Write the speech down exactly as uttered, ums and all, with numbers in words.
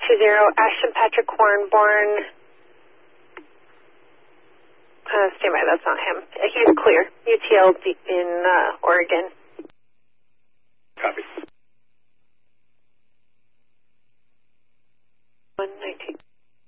two zero, Ashton Patrick Hornborn. Uh, stand by, that's not him. He's clear. U T L in uh, Oregon.